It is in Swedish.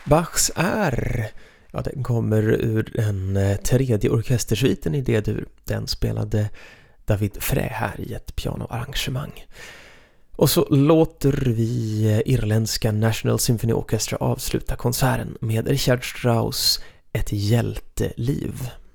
Bachs R, ja, den kommer ur den tredje orkestersviten i D-dur. Den spelade David Frey här i ett pianoarrangemang. Och så låter vi irländska National Symphony Orchestra avsluta konserten med Richard Strauss Ett hjälteliv.